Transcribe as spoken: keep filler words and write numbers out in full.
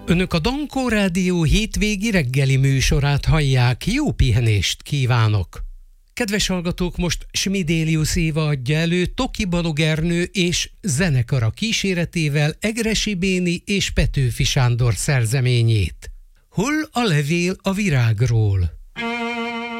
Önök a Dankó Rádió hétvégi reggeli műsorát hallják, jó pihenést kívánok! Kedves hallgatók, most Smidélius Éva adja elő Toki Balogh és zenekara kíséretével Egressy Béni és Petőfi Sándor szerzeményét. Hol a levél a virágról?